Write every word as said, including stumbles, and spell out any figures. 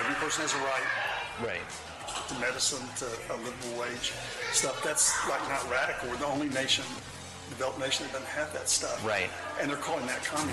every person has a right Right. to medicine, to a livable wage stuff. That's like not radical. We're the only nation, developed nation that doesn't have that stuff. Right. And they're calling that communism.